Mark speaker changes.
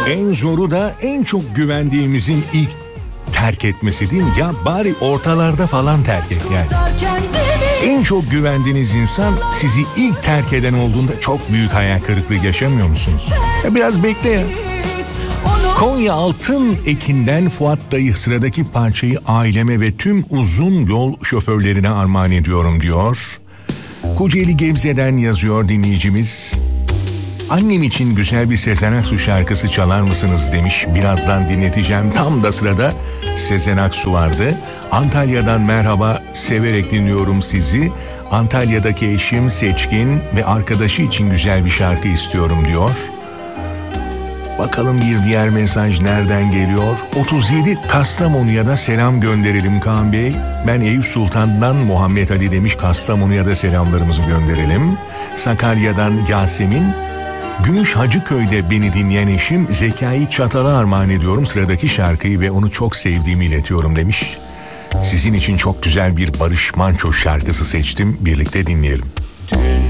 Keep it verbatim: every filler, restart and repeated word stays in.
Speaker 1: En zoru da en çok güvendiğimizin ilk terk etmesi değil mi? Ya bari ortalarda falan terk et yani. En çok güvendiğiniz insan sizi ilk terk eden olduğunda çok büyük hayal kırıklığı yaşamıyor musunuz? Ya biraz bekle ya. Konya Altın Ekin'den Fuat Dayı, sıradaki parçayı aileme ve tüm uzun yol şoförlerine armağan ediyorum diyor. Kocaeli Gebze'den yazıyor dinleyicimiz. Annem için güzel bir Sezen Aksu şarkısı çalar mısınız demiş. Birazdan dinleteceğim. Tam da sırada Sezen Aksu vardı. Antalya'dan merhaba, severek dinliyorum sizi. Antalya'daki eşim Seçkin ve arkadaşı için güzel bir şarkı istiyorum diyor. Bakalım bir diğer mesaj nereden geliyor? otuz yedi Kastamonu'ya da selam gönderelim Kaan Bey. Ben Eyüp Sultan'dan Muhammed Ali demiş. Kastamonu'ya da selamlarımızı gönderelim. Sakarya'dan Yasemin. Gümüş Hacıköy'de beni dinleyen eşim Zekai Çatal'a armağan ediyorum sıradaki şarkıyı ve onu çok sevdiğimi iletiyorum demiş. Sizin için çok güzel bir Barış Manço şarkısı seçtim. Birlikte dinleyelim.